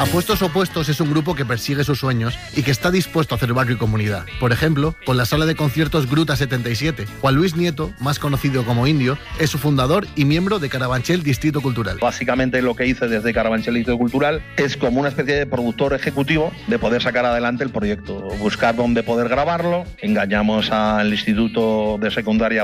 Apuestos Opuestos es un grupo que persigue sus sueños y que está dispuesto a hacer barrio y comunidad. Por ejemplo, con la sala de conciertos Gruta 77. Juan Luis Nieto, más conocido como Indio, es su fundador y miembro de Carabanchel Distrito Cultural. Básicamente lo que hice desde Carabanchel Distrito Cultural es como una especie de productor ejecutivo de poder sacar adelante el proyecto, buscar dónde poder grabarlo. Engañamos al Instituto de Secundaria